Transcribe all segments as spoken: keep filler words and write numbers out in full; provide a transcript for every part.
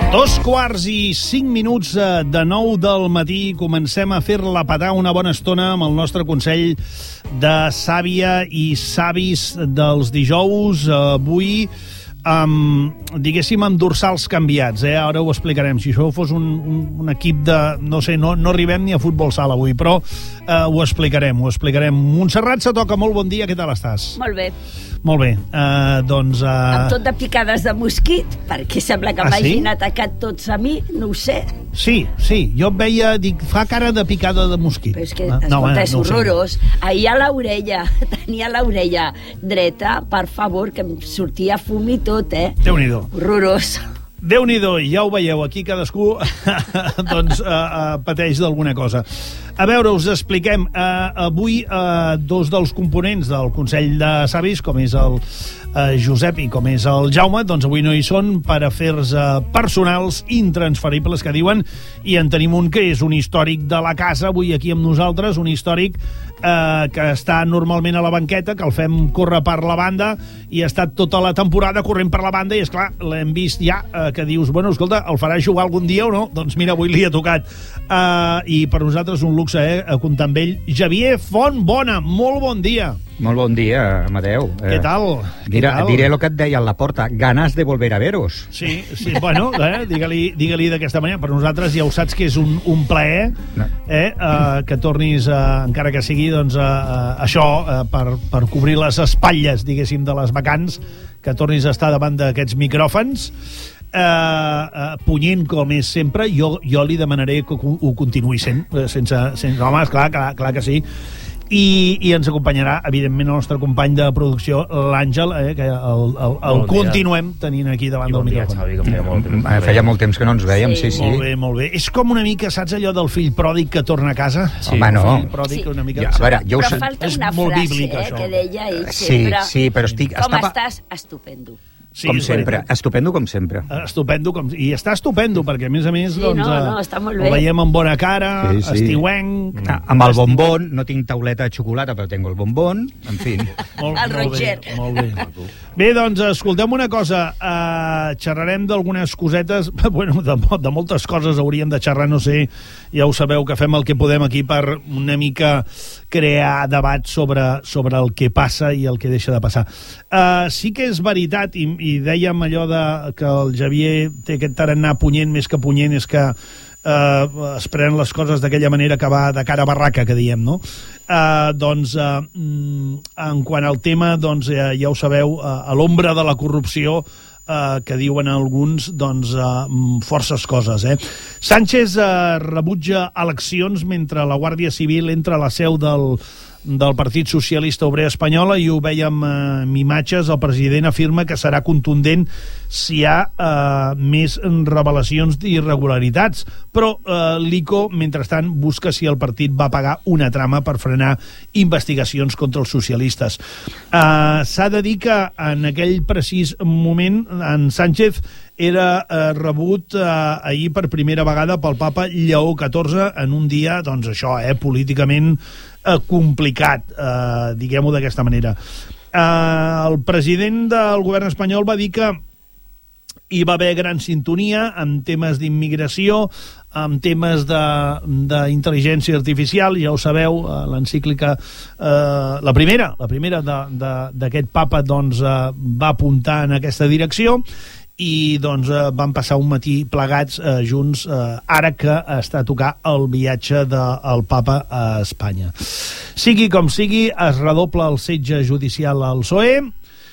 Dos quarts i cinc minuts de nou del matí. Comencem a fer-la petar una bona estona amb el nostre Consell de Sàvia i Savis dels dijous. Avui, um, diguéssim, amb dorsals canviats. Eh? Ara ho explicarem. Si això fos un, un, un equip de... No sé, no, no arribem ni a futbol sala avui, però uh, ho explicarem, ho explicarem. Montserrat Satoca, molt bon dia. Què tal estàs? Molt bé. Molt bé, uh, doncs... Uh... Amb tot de picades de mosquit, perquè sembla que ah, m'hagin sí? atacat tots a mi, no ho sé. Sí, sí, jo et veia, dic, fa cara de picada de mosquit. Però és que, no, escolta, no, és no horrorós. Ahir a l'orella, tenia l'orella dreta, per favor, que em sortia fum i tot, eh? Déu-n'hi-do. Horrorós. Déu-n'hi-do, ja ho veieu, aquí cadascú doncs, uh, uh, pateix d'alguna cosa. A veure, us expliquem. Uh, avui uh, dos dels components del Consell de Savis, com és el uh, Josep i com és el Jaume, doncs avui no hi són per afers uh, personals intransferibles, que diuen, i en tenim un que és un històric de la casa, avui aquí amb nosaltres, un històric uh, que està normalment a la banqueta, que el fem córrer per la banda, i ha estat tota la temporada corrent per la banda, i esclar, l'hem vist ja, uh, que dius, bueno, escolta, el farà jugar algun dia o no? Doncs mira, avui li ha tocat. Uh, I per nosaltres un luxe, eh, a comptar amb ell. Xavier Font Bona, molt bon dia. Molt bon dia, Amadeu. Què tal? Dirà, Què tal? diré el que et deia a la porta, ganas de volver a veros. Sí, sí, bueno, eh, digue-li digue-li d'aquesta manera. Per nosaltres ja ho saps que és un, un plaer no. eh, uh, que tornis, uh, encara que sigui, doncs, uh, uh, això, uh, per, per cobrir les espatlles, diguéssim, de les vacants, que tornis a estar davant d'aquests micròfons. Uh, uh, punyent com és sempre, jo, jo li demanaré que ho, ho continuï sent, sense, sense home, esclar, clar, clar que sí. I, i ens acompanyarà, evidentment, el nostre company de producció, l'Àngel, eh, que el, el, el continuem tenint aquí davant del micròfon. Xavi, que feia molt temps. Mm, feia molt temps que no ens veiem, sí, sí. sí. Molt bé, molt bé. És com una mica, saps allò del fill pròdig que torna a casa? Sí. Home, no. El fill pròdig, Sí. una mica... Ja, a veure, jo Però us... falta és una molt frase, bíblic, eh, això. que deia ell Sí, sempre. sí, però estic... Com estava... estàs? Estupendo. Sí, com és sempre, veritat. estupendo com sempre. Estupendo, com... i està estupendo, perquè a més a més Sí, doncs, no, eh, no, està molt ho bé. veiem amb bona cara, Sí, sí. estiuenc... Ah, amb el bombón, no tinc tauleta de xocolata, però tengo el bombón, en fi. Molt, El molt bé, Roger. molt bé. Bé, doncs, escoltem una cosa. Uh, xerrarem d'algunes cosetes. Bueno, de, de moltes coses hauríem de xerrar, no sé. Ja ho sabeu, que fem el que podem aquí per una mica crear debat sobre, sobre el que passa i el que deixa de passar. Uh, sí que és veritat, i, i dèiem allò de que el Xavier té aquest tarannà punyent, més que punyent, és que uh, es prenen les coses d'aquella manera que va de cara a barraca, que diem, no? Uh, doncs, uh, en quant al tema, doncs, uh, ja ho sabeu, uh, a l'ombra de la corrupció, Uh, que diuen alguns, doncs, uh, forces coses, eh? Sánchez uh, rebutja eleccions mentre la Guàrdia Civil entra a la seu del, del Partit Socialista Obrer Espanyola, i ho veiem uh, amb imatges. El president afirma que serà contundent si hi ha uh, més revelacions d'irregularitats, però uh, l'I C O, mentrestant, busca si el partit va pagar una trama per frenar investigacions contra els socialistes. Uh, s'ha de dir que en aquell precís moment en Sánchez era eh, rebut eh, ahir per primera vegada pel papa Lleó catorze en un dia, doncs això, eh, políticament eh, complicat, eh, diguem-ho d'aquesta manera. Eh, el president del govern espanyol va dir que hi va haver gran sintonia en temes d'immigració, en temes d'intel·ligència artificial. Ja ho sabeu, eh, l'encíclica, eh, la primera, la primera d'aquest papa, doncs, eh, va apuntar en aquesta direcció, i doncs eh, van passar un matí plegats eh, junts, eh, ara que està a tocar el viatge del papa a Espanya. Sigui com sigui, es redobla el setge judicial al P S O E,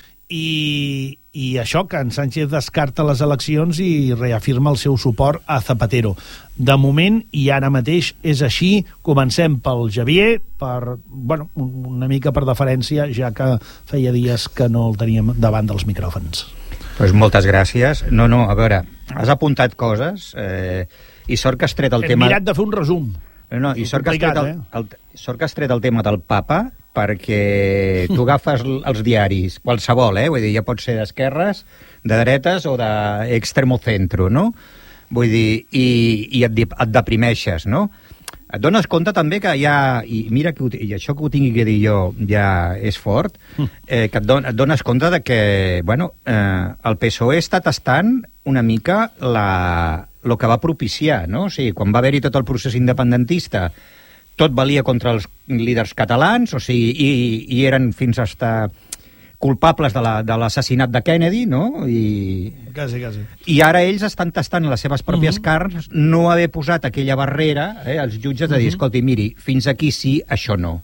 i, i això, que en Sánchez descarta les eleccions i reafirma el seu suport a Zapatero. De moment, i ara mateix, és així. Comencem pel Xavier, per, bueno, una mica per deferència, ja que feia dies que no el teníem davant dels micròfons. Pues moltes gràcies. No, no, a veure, has apuntat coses, eh, i sort que has tret el Hem tema... Hem mirat de fer un resum. No, i sort que, has tret el, eh? el, sort que has tret el tema del papa, perquè tu agafes els diaris, qualsevol, eh? Vull dir, ja pot ser d'esquerres, de dretes o d'extremo centro, no? Vull dir, i, i et, et deprimeixes, no? et dones compte també que hi ha, i mira, que ho, i això que ho tingui que dir jo ja és fort, eh, que et, don, et dones compte de que, bueno, eh, el P S O E està tastant una mica la, el que va propiciar, no? O sigui, quan va haver-hi tot el procés independentista, tot valia contra els líders catalans, o sigui, i, i eren fins a estar culpables de l'assassinat de, de Kennedy, no? I, quasi, quasi. I ara ells estan tastant les seves pròpies uh -huh. carns no haver posat aquella barrera eh, als jutges de dir, uh -huh. escolti, miri, fins aquí sí, això no.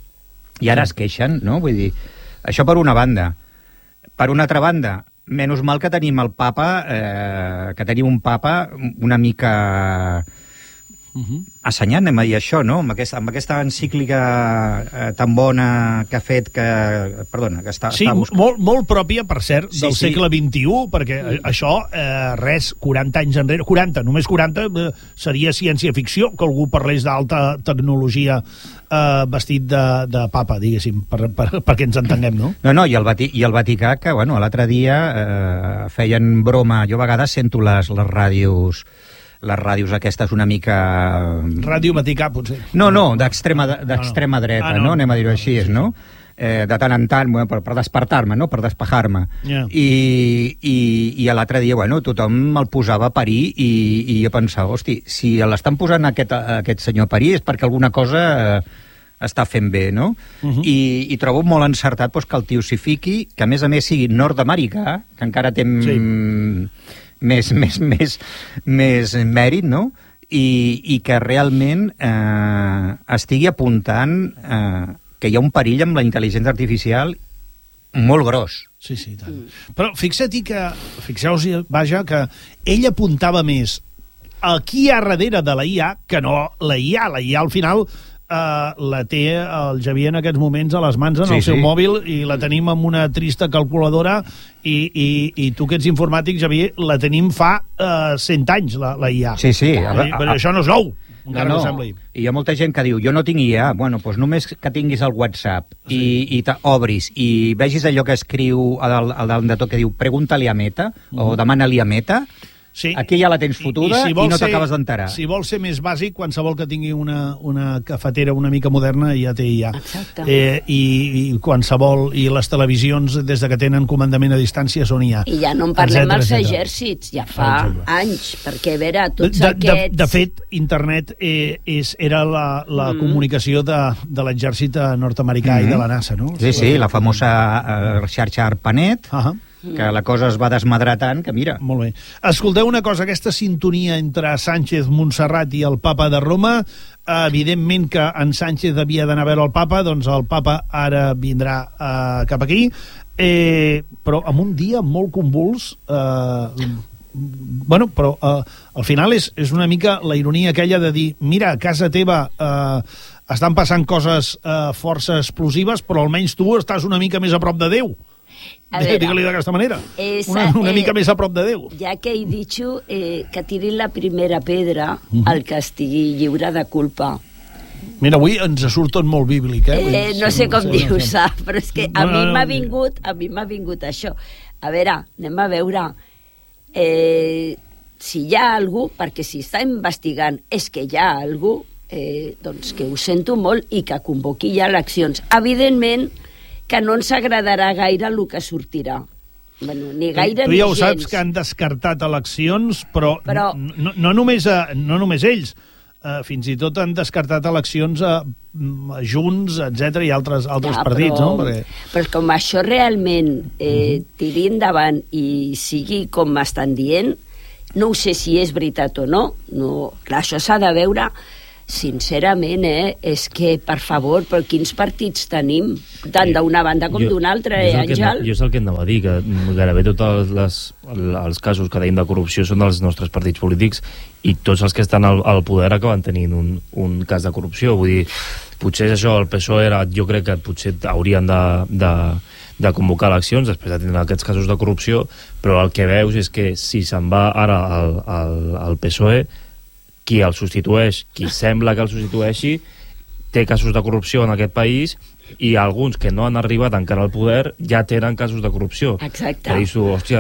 I ara uh -huh. es queixen, no? Vull dir, això per una banda. Per una altra banda, menys mal que tenim el papa, eh, que tenim un papa una mica... Uh -huh. assenyant, anem a dir això, no? Amb aquesta, amb aquesta encíclica eh, tan bona que ha fet que... Perdona, que està... Sí, està buscant. molt, molt pròpia, per cert, sí, del sí. segle vint-i-u, perquè mm. això, eh, res, quaranta anys enrere, quaranta, només quaranta, eh, seria ciència-ficció que algú parlés d'alta tecnologia eh, vestit de, de papa, diguéssim, per, per, perquè ens entenguem, no? No, no, i el, Vati, i el Vaticà, que, bueno, l'altre dia eh, feien broma, jo a vegades sento les, les ràdios... les ràdios aquestes una mica... Ràdio Vaticà, potser. No, no, d'extrema d'extrema dreta, ah, no. no? Anem a dir-ho així, no? Eh, de tant en tant, bueno, per, per despertar-me, no? Per despejar-me. Yeah. I, i, i l'altre dia, bueno, tothom el posava a parir i, i jo pensava, hosti, si l'estan posant aquest, aquest senyor a parir és perquè alguna cosa... Eh, està fent bé, no? Uh -huh. I, i trobo molt encertat doncs, que el tio s'hi fiqui, que a més a més sigui nord-americà, que encara té... Sí. Més, més, més, més mèrit, no? I, i que realment eh, estigui apuntant eh, que hi ha un perill amb la intel·ligència artificial molt gros. Sí, sí, tant. Mm. Però fixa't que, fixeu-vos, vaja, que ell apuntava més a qui hi ha darrere de la I A que no la I A. La I A, al final... Uh, la té el Xavier en aquests moments a les mans en sí, el seu sí. mòbil i la tenim amb una trista calculadora i, i, i tu que ets informàtic, Xavier, la tenim fa uh, cent anys, la, la I A. Sí, sí. A, a, a, Però això no és nou, encara no, no. sembli. I hi ha molta gent que diu, jo no tinc I A. Bueno, doncs només que tinguis el WhatsApp sí. i, i obris i vegis allò que escriu a dalt, a dalt de tot que diu pregunta-li a Meta mm. o demana-li a Meta. Sí. Aquí ja la tens fotuda i, i, si i no t'acabes d'enterar. Si vols ser més bàsic, qualsevol que tingui una, una cafetera una mica moderna ja té I A. Eh, i, i qualsevol, i les televisions, des de que tenen comandament a distància, són I A. I ja no en parlem als exèrcits, ja fa anys, perquè a veure, tots de, aquests... De, de fet, internet eh, és, era la, la mm. comunicació de, de l'exèrcit nord-americà mm. i de la NASA, no? Sí, sí, la famosa eh, xarxa ARPANET, uh -huh. que la cosa es va desmadrar tant que mira... Molt bé. Escolteu una cosa, aquesta sintonia entre Sánchez, Montserrat i el papa de Roma, evidentment que en Sánchez havia d'anar a veure el papa, doncs el papa ara vindrà eh, cap aquí, eh, però amb un dia molt convuls... Eh, bueno, però eh, al final és, és una mica la ironia aquella de dir, mira, a casa teva eh, estan passant coses eh, força explosives, però almenys tu estàs una mica més a prop de Déu. Digue-li d'aquesta manera. És, una, una eh, mica més a prop de Déu. Ja que he dit eh, que tirin la primera pedra uh -huh. el que estigui lliure de culpa. Mira, avui ens surt tot molt bíblic, eh? eh no sé com dir-ho, però és que a no, mi no, m'ha vingut, a mi m'ha vingut això. A veure, anem a veure eh, si hi ha algú, perquè si està investigant és que hi ha algú, eh, doncs que ho sento molt i que convoqui ja eleccions. Evidentment que no ens agradarà gaire el que sortirà. Bueno, ni gaire tu ni ja ho gens. saps que han descartat eleccions, però, però... No, no, només a, no només ells, uh, fins i tot han descartat eleccions a, a Junts, etcètera i altres, altres ja, partits, però, no? Perquè... Però com això realment eh, tiri endavant i sigui com m'estan dient, no ho sé si és veritat o no, no clar, això s'ha de veure. Sincerament, eh, és que, per favor, però quins partits tenim? Tant d'una banda com d'una altra, eh, Àngel? Jo és el que anava a dir, que gairebé tots les, els casos que tenim de corrupció són dels nostres partits polítics i tots els que estan al, al poder acaben tenint un, un cas de corrupció. Vull dir, potser és això, el P S O E era, jo crec que potser haurien de, de, de convocar eleccions després de tindre aquests casos de corrupció, però el que veus és que si se'n va ara al, al, al P S O E, qui el substitueix, qui sembla que el substitueixi, té casos de corrupció en aquest país i alguns que no han arribat encara al poder ja tenen casos de corrupció. Exacte. Que dius tu, hòstia,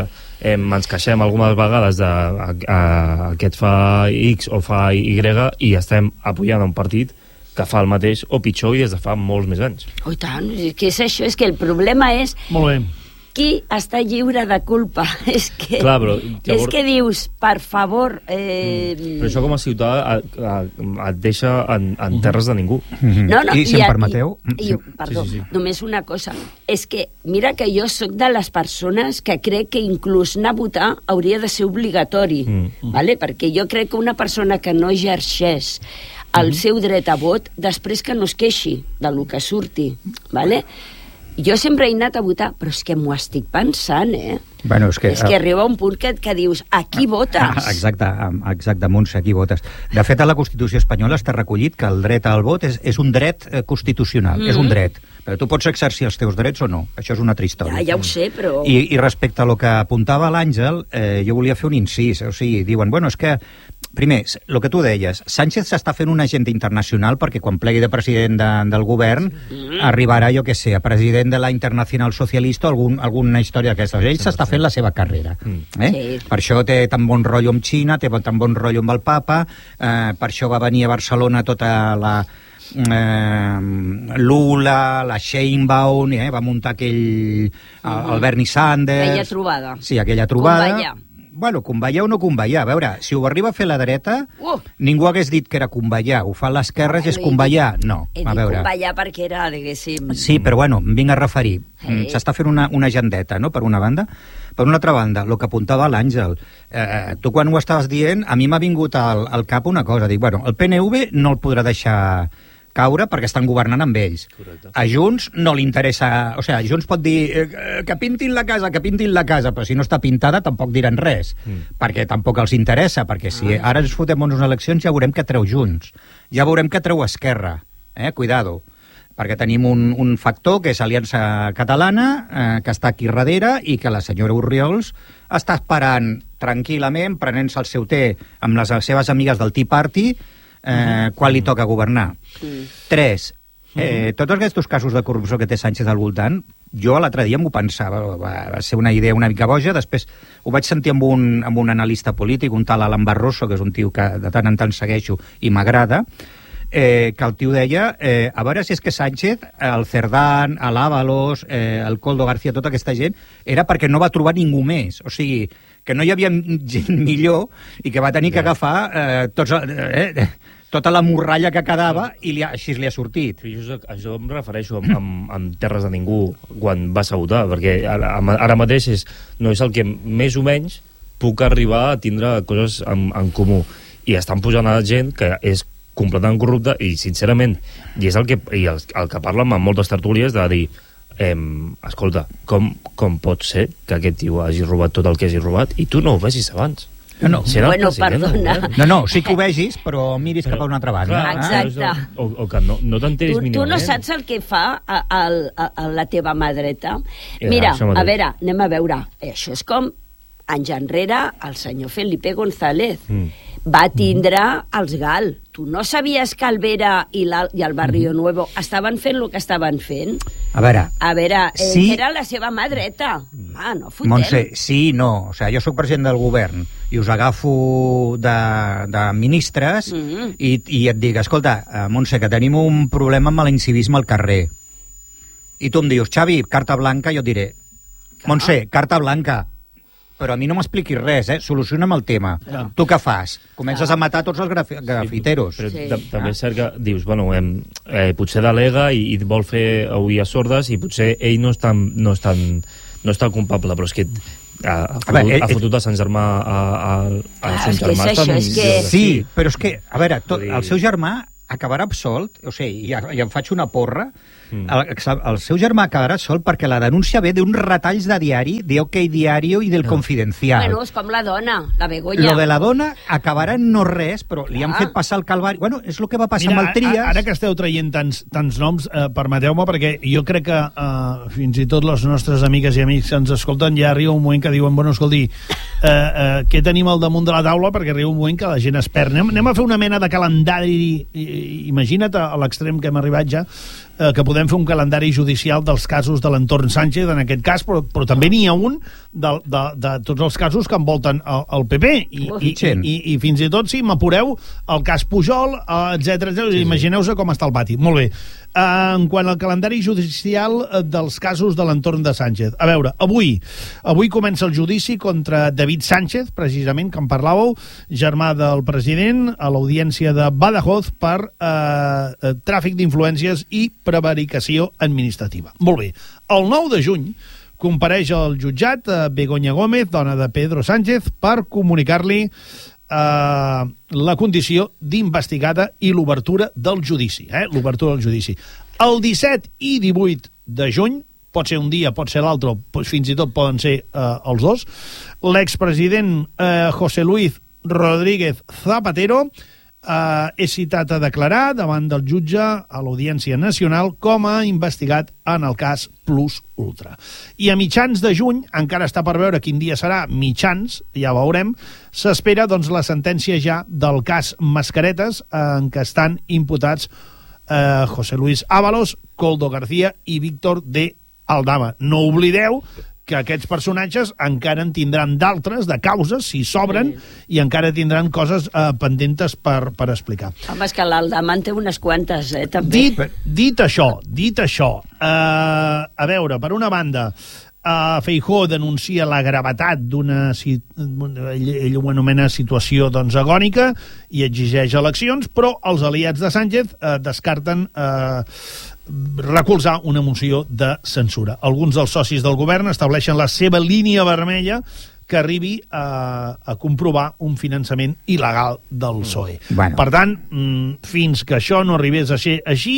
eh, ens queixem algunes vegades de a, a, aquest fa X o fa Y i estem apoyant un partit que fa el mateix o pitjor i des de fa molts més anys. Oh, i tant, és que és això, és que el problema és... Molt bé. Qui està lliure de culpa? És que, Clar, però, llavors... és que dius, per favor... Eh... Però això com a ciutadà et deixa en, en terres de ningú. Mm-hmm. No, no, I si i, em permeteu... I, i, perdó, sí, sí, sí. només una cosa. És que, mira que jo sóc de les persones que crec que inclús anar a votar hauria de ser obligatori, mm. vale? Perquè jo crec que una persona que no exerceix el mm. seu dret a vot, després que no es queixi del que surti, vale? Jo sempre he anat a votar, però és que m'ho estic pensant, eh? Bueno, és que, és que arriba un punt que, que dius, a qui votes? Exacte, exacte, Montse, a qui votes. De fet, a la Constitució espanyola està recollit que el dret al vot és, és un dret constitucional, mm-hmm. és un dret. Però tu pots exercir els teus drets o no, això és una altra història. Ja, ja ho sé, però... I, i respecte a lo que apuntava l'Àngel, eh, jo volia fer un incís, o sigui, diuen, bueno, és que primer, el que tu deies, Sánchez s'està fent una agenda internacional perquè quan plegui de president de, del govern mm. arribarà, jo què sé, a president de la Internacional Socialista o algun, alguna història d'aquestes. Ell s'està fent la seva carrera. Mm. Eh? Sí. Per això té tan bon rotllo amb Xina, té tan bon rotllo amb el Papa, eh, per això va venir a Barcelona tota la... Eh, Lula, la Sheinbaum, eh, va muntar aquell... El, el Bernie Sanders... Aquella trobada. Sí, aquella trobada. Convallar. Bueno, convallar o no convallar. A veure, si ho arriba a fer la dreta, uh. ningú hagués dit que era convallar. Ho fa l'esquerra i és convallar. No, he a veure. He dit convallar perquè era, diguéssim... Sí, però bueno, em vinc a referir. Hey. S'està fent una, una agendeta, no?, per una banda. Per una altra banda, el que apuntava l'Àngel, eh, tu quan ho estaves dient, a mi m'ha vingut al, al cap una cosa. Dic, bueno, el P N V no el podrà deixar caure perquè estan governant amb ells. Correcte. A Junts no li interessa... O sigui, Junts pot dir eh, que pintin la casa, que pintin la casa, però si no està pintada tampoc diran res, mm. perquè tampoc els interessa, perquè si ah. ara ens fotem unes eleccions ja veurem què treu Junts, ja veurem què treu Esquerra, eh? Cuidado, perquè tenim un, un factor que és Aliança Catalana, eh, que està aquí darrere i que la senyora Orriols està esperant tranquil·lament, prenent-se el seu té amb les seves amigues del Tea Party, Eh, quan li toca governar. Mm. Tres, eh, tots aquests casos de corrupció que té Sánchez al voltant, jo l'altre dia m'ho pensava, va, va ser una idea una mica boja, després ho vaig sentir amb un, amb un analista polític, un tal Alan Barroso, que és un tio que de tant en tant segueixo i m'agrada, eh, que el tio deia, eh, a veure si és que Sánchez, el Cerdán, l'Ábalos, eh, el Koldo García, tota aquesta gent, era perquè no va trobar ningú més. O sigui, que no hi havia gent millor i que va tenir que agafar eh, tots, eh, tota la morralla que quedava i li ha, així li ha sortit. Sí, això, això em refereixo amb, amb, amb terres de ningú quan vas a votar, perquè ara, ara mateix és, no és el que més o menys puc arribar a tindre coses en, en comú. I estan pujant a gent que és completament corrupta i, sincerament, i és el que, i el, el que parla amb moltes tertúlies de dir Eh, escolta, com, com pot ser que aquest tio hagi robat tot el que hagi robat i tu no ho vegis abans? No, no. Si bueno, perdona. No, no, sí que ho vegis, però miris però, cap a una altra banda. Clar, exacte. Ah? O, o que no, no t'enteris mínimament. Tu no saps el que fa a, a, a, a la teva mà dreta? Mira, a veure, anem a veure. Això és com anys enrere el senyor Felipe González mm. va tindre els GAL. Tu no sabies que Alvera i, i el Barrio Nuevo estaven fent el que estaven fent? A veure... A veure, eh, sí. era la seva mà dreta. Ah, no fotem. Montse, sí, no. O sigui, jo sóc president del govern i us agafo de, de ministres mm -hmm. i, i et dic, escolta, Montse, que tenim un problema amb l'incivisme al carrer. I tu em dius, Xavi, carta blanca, jo et diré, Montse, carta blanca. Però a mi no m'expliquis res, eh? Soluciona'm el tema. Ja. Tu què fas? Comences ja. a matar tots els graf grafiteros. Però sí. també és cert que dius, bueno, eh, eh, potser delega i, i vol fer oïdes sordes i potser ell no és tan, no és tan, no és tan culpable, però és que ha, ha, fotut, veure, ell, ha fotut a Sant Germà a, a, a ah, son germà. És això, és que... Sí, però és que, a veure, tot, el seu germà acabarà absolt, o sigui, i, i em faig una porra, mm. el, el seu germà acabarà absolt perquè la denúncia ve d'uns retalls de diari, de OK Diario i del no. Confidencial. Bueno, és com la dona, la Begoña. Lo de la dona acabarà en no res, però li han ah. fet passar el calvari. Bueno, és el que va passar Mira, amb el Trias. Ara que esteu traient tants, tants noms, eh, permeteu-me, perquè jo crec que eh, fins i tot les nostres amigues i amics que ens escolten ja arriba un moment que diuen, bueno, escolti, eh, eh, què tenim al damunt de la taula? Perquè arriba un moment que la gent es perd. Anem, anem a fer una mena de calendari imagina't a l'extrem que hem arribat ja, eh, que podem fer un calendari judicial dels casos de l'entorn Sánchez, en aquest cas, però, però també n'hi ha un de, de, de tots els casos que envolten el, el P P, i, i, i, i, i fins i tot, si m'apureu, el cas Pujol, etcètera, etcètera. Sí, imagineu-se com està el pati. Molt bé. En quant al calendari judicial dels casos de l'entorn de Sánchez. A veure, avui avui comença el judici contra David Sánchez, precisament, que en parlàveu, germà del president, a l'audiència de Badajoz per eh, tràfic d'influències i prevaricació administrativa. Molt bé. El nou de juny compareix al jutjat eh, Begoña Gómez, dona de Pedro Sánchez, per comunicar-li Uh, la condició d'investigada i l'obertura del judici, eh? l'obertura del judici. El disset i divuit de juny, pot ser un dia, pot ser l'altre, fins i tot poden ser uh, els dos, l'expresident uh, José Luis Rodríguez Zapatero Uh, és citat a declarar davant del jutge a l'Audiència Nacional com a investigat en el cas Plus Ultra. I a mitjans de juny, encara està per veure quin dia serà, mitjans, ja veurem, s'espera doncs, la sentència ja del cas Mascaretes, en què estan imputats uh, José Luis Ábalos, Koldo García i Víctor de Aldama. No oblideu que aquests personatges encara en tindran d'altres, de causes, si s'obren, sí. I encara tindran coses eh, pendentes per, per explicar. Home, és que l'Aldaman té unes quantes, eh, també. Dit, dit això, dit això, eh, a veure, per una banda, Uh, Feijóo denuncia la gravetat d'una, ell, ell ho anomena situació doncs, agònica, i exigeix eleccions, però els aliats de Sánchez uh, descarten uh, recolzar una moció de censura. Alguns dels socis del govern estableixen la seva línia vermella que arribi a, a comprovar un finançament il·legal del P S O E. Bueno. Per tant, fins que això no arribés a ser així,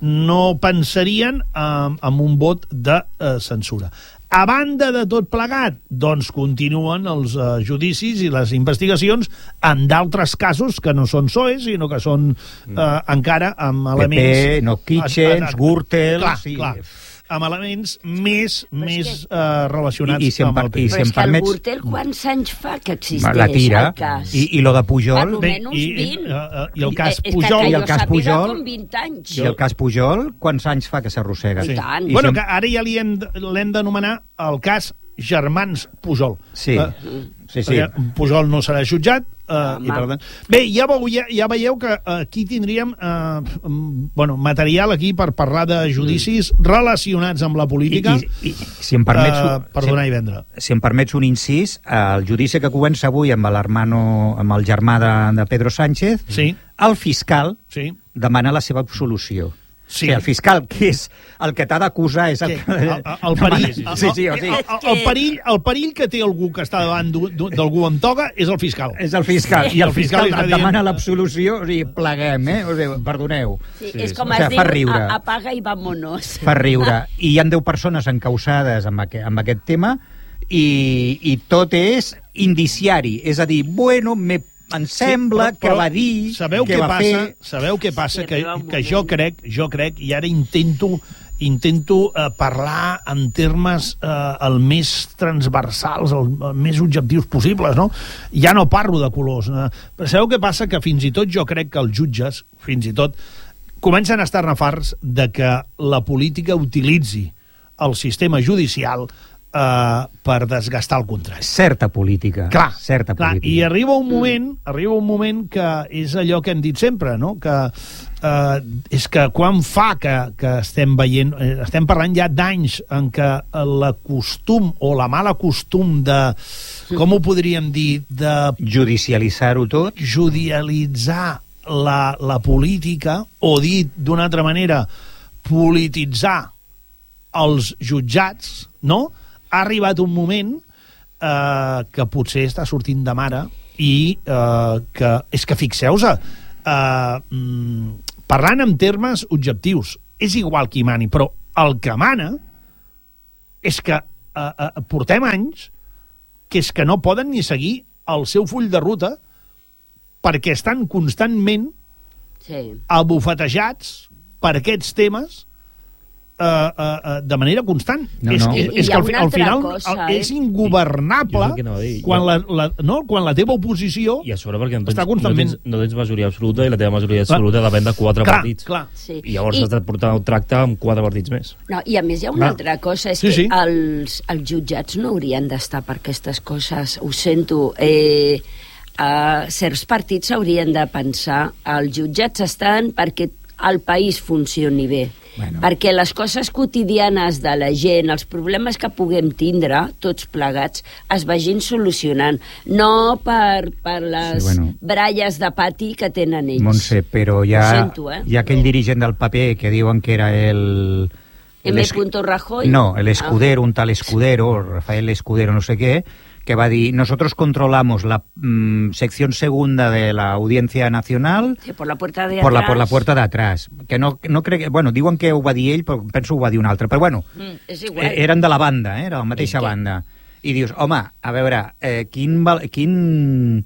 no pensarien en, en un vot de uh, censura. A banda de tot plegat, doncs continuen els uh, judicis i les investigacions en d'altres casos que no són P S O E, sinó que són uh, encara amb elements... P P, no Kitchens, Gürtel... Clar, sí. Clar, amb elements més, més que... uh, relacionats I, i si amb el P P. Però és que el Gürtel quants anys fa que existeix la tira, el cas? I, i lo de Pujol... Almenys i, vint. I, uh, i el cas I, Pujol... És que, I el cas Pujol, com vint anys. I el cas Pujol, quants anys fa que s'arrossega? Sí. I tant. I bueno, si... que ara ja l'hem d'anomenar el cas Germans Pujol. Sí, uh, sí, sí. Pujol no serà jutjat, uh, i per tant... Bé, ja, veu, ja, ja veieu que aquí tindríem uh, bueno, material aquí per parlar de judicis mm. relacionats amb la política. I, i, i si em permets... Uh, per donar si, i vendre. Si em permets un incís, el judici que comença avui amb l'hermano, amb el germà de, de Pedro Sánchez, sí. El fiscal sí. demana la seva absolució. Sí. O sigui, el fiscal, que és el que t'ha d'acusar, és el, que... el, el, el perill, sí, sí, sí, o sigui, el, el, el, perill, el perill que té algú que està davant d'algú amb toga és el fiscal. És el fiscal, sí. I el fiscal, fiscal et demana l'absolució, o sigui, pleguem, eh? O sigui, perdoneu. Sí, és com o es sigui, diu, a, apaga i vámonos. Fa riure. I hi ha deu persones encausades amb, aqu amb aquest tema, i, i tot és indiciari, és a dir, bueno, me em sembla sí, però, però que va dir sabeu que què va passa, fer... Sabeu què passa? Que, que jo crec, jo crec, i ara intento intento uh, parlar en termes uh, el més transversals, el, el més objectius possibles, no? Ja no parlo de colors. Uh, però sabeu què passa? Que fins i tot jo crec que els jutges, fins i tot, comencen a estar-ne farts de que la política utilitzi el sistema judicial Uh, per desgastar el contrari. Certa política. Clar, certa clar, política. I arriba un moment, mm. arriba un moment que és allò que hem dit sempre, no? Que uh, és que quan fa que, que estem veient, eh, estem parlant ja d'anys en què la costum o la mala costum de, com ho podríem dir, de judicialitzar-ho tot, judicialitzar la, la política, o dit d'una altra manera, polititzar els jutjats, no? Ha arribat un moment eh, que potser està sortint de mare i eh, que és que fixeu-se, eh, parlant en termes objectius, és igual qui mani, però el que mana és que eh, eh, portem anys que és que no poden ni seguir el seu full de ruta perquè estan constantment sí. abofetejats per aquests temes uh, uh, de manera constant. No, és, no. és, és I que al, una al final cosa, el, eh? és ingovernable quan la, la, no, quan la teva oposició I a sobre perquè no tens, està constantment... no tens, no tens majoria absoluta i la teva majoria absoluta depèn de quatre clar, partits. Clar. Sí. I llavors I... has de portar un tracte amb quatre partits més. No, i a més hi ha una Clar. altra cosa, és Sí, que sí. Els, els jutjats no haurien d'estar per aquestes coses, ho sento. Eh, uh, certs partits haurien de pensar els jutjats estan perquè el país funcioni bé. Bueno. Perquè les coses quotidianes de la gent, els problemes que puguem tindre, tots plegats, es vagin solucionant. No per, per les Sí, bueno. bralles de pati que tenen ells. Montse, però hi ha, Ho sento, eh? hi ha aquell dirigent del P P que diuen que era el... M. el es- Rajoy? No, el Escudero, un tal Escudero, Rafael Escudero, no sé qué, que va a decir, nosotros controlamos la mm, sección segunda de la Audiencia Nacional Sí, por la puerta de por la, atrás. por la puerta d'atrás. Que no, no crec que... Bueno, diuen que ho va dir ell, però penso que ho va dir un altre. Però bueno, Mm, és igual. eh, eren de la banda, eh? Era la mateixa I què? banda. I dius, home, a veure, eh, quin, val- quin...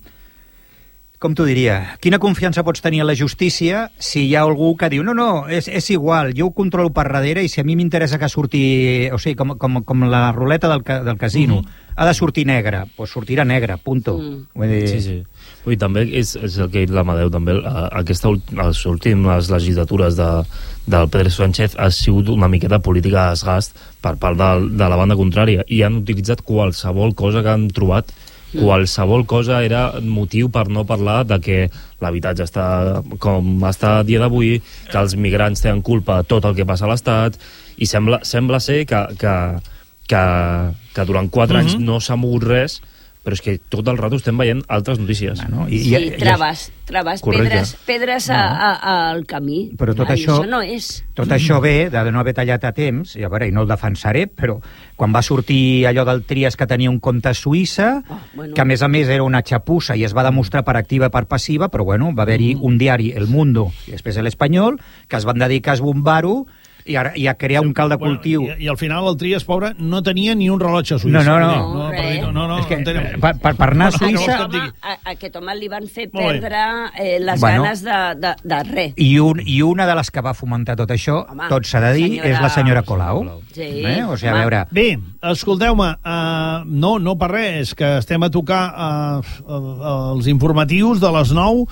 Com t'ho diria? Quina confiança pots tenir en la justícia si hi ha algú que diu no, no, és, és igual, jo ho controlo per darrere i si a mi m'interessa que surti... O sigui, com, com, com la ruleta del, ca, del casino, uh -huh. ha de sortir negra, doncs pues sortirà negra, punto. Mm. Vull dir... Sí, sí. Ui, també és, és el que ha dit l'Amadeu, també, a- aquesta, ult- les últimes legislatures de, del Pedro Sánchez ha sigut una miqueta política de desgast per part de, de la banda contrària i han utilitzat qualsevol cosa que han trobat. Qualsevol cosa era motiu per no parlar de que l'habitatge està com està a dia d'avui, que els migrants tenen culpa de tot el que passa a l'Estat, i sembla, sembla ser que, que, que, que durant quatre Mhm. anys no s'ha mogut res, però és que tot el rato estem veient altres notícies. Bueno, i, Sí, i, traves, traves, Correcte. pedres, pedres a, a, al camí. Però tot Ai, això- això no és. Tot això ve de no haver tallat a temps, i a veure, i no el defensaré, però quan va sortir allò del Trias que tenia un compte a Suïssa, Oh, bueno. que a més a més era una xapussa i es va demostrar per activa i per passiva, però bueno, va haver-hi un diari, El Mundo, i després l'Espanyol, que es van dedicar a esbombar-ho i a, i a crear un cal de cultiu. Bueno, i, I al final el Trias, pobre, no tenia ni un rellotge suïs. No, no, no. no, No, per dir, no, no, no, És que, entenem. per, per, per anar a No, no, Suïssa... no, Home, a, a aquest home li van fer Molt bé. perdre eh, les Bueno. ganes de, de, de res. I, un, I una de les que va fomentar tot això, Home, tot s'ha de dir, senyora- és la senyora Colau. Sí, Eh? O sigui, a home. veure... Bé, escolteu-me, uh, no, no per res, és que estem a tocar uh, uh, els informatius de les nou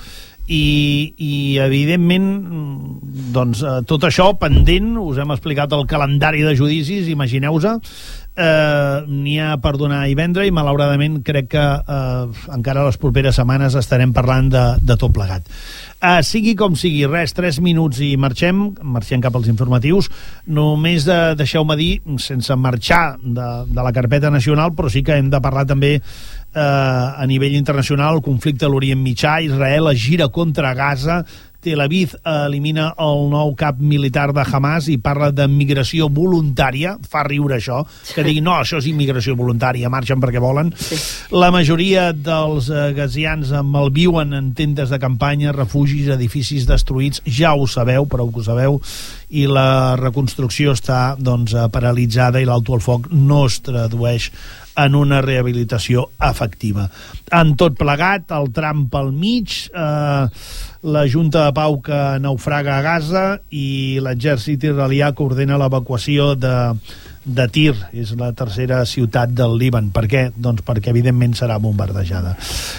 i, i evidentment doncs, uh, tot això pendent, us hem explicat el calendari de judicis, imagineu-vos, eh, n'hi ha per donar i vendre i malauradament crec que eh, encara les properes setmanes estarem parlant de, de tot plegat. Uh, sigui com sigui, res, tres minuts i marxem, marxem cap als informatius. Només de, deixeu-me dir, sense marxar de, de la carpeta nacional, però sí que hem de parlar també eh, a nivell internacional, el conflicte a l'Orient Mitjà, Israel es gira contra Gaza, Tel Aviv elimina el nou cap militar de Hamas i parla de migració voluntària. Fa riure això, que digui no, això és immigració voluntària, marxen perquè volen. Sí. La majoria dels eh, gazians malviuen en tendes de campanya, refugis, edificis destruïts, ja ho sabeu, prou que ho sabeu, i la reconstrucció està doncs, paralitzada i l'alto al foc no es tradueix en una rehabilitació efectiva. En tot plegat, el tram pel mig, eh, la Junta de Pau que naufraga a Gaza i l'exèrcit israelià que ordena l'evacuació de, de Tir, és la tercera ciutat del Líban. Per què? Doncs perquè evidentment serà bombardejada.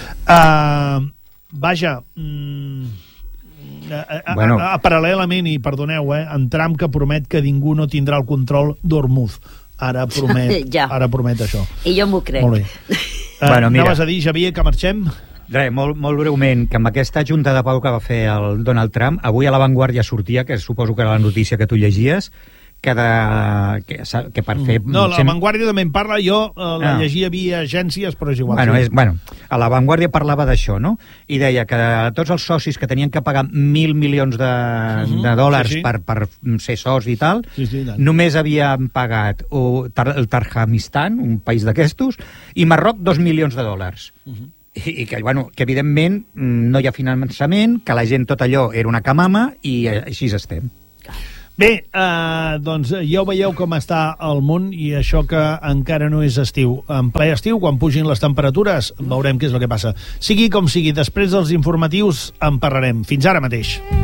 Uh, vaja, mm, a, a, Bueno. a, a, paral·lelament, i perdoneu, eh, en Trump que promet que ningú no tindrà el control d'Hormuz. Ara promet, Ja. ara promet això. I jo m'ho crec. Molt bé. Uh, Bueno, mira. anaves a dir, Xavier, que marxem? Res, molt, molt breument, que amb aquesta junta de pau que va fer el Donald Trump, avui a La Vanguardia sortia, que suposo que era la notícia que tu llegies, que, de, que, que per fer... No, la sem- Vanguardia també en parla, jo eh, la Ah. llegia via agències, però és igual. Bueno, sí. és, bueno, a La Vanguardia parlava d'això, no? I deia que tots els socis que tenien que pagar mil milions de, Mhm, de dòlars sí, sí. Per, per ser soci i tal, Sí, sí, i tant. només havien pagat o, tar, el Tarjamistan, un país d'aquestos, i Marroc dos milions de dòlars. Mhm. I, i que, bueno, que evidentment mm, no hi ha finançament, que la gent tot allò era una camama i eh, així estem. Bé, eh, doncs ja ho veieu com està el món i això que encara no és estiu. En ple estiu, quan pugin les temperatures, veurem què és el que passa. Sigui com sigui, després dels informatius en parlarem. Fins ara mateix.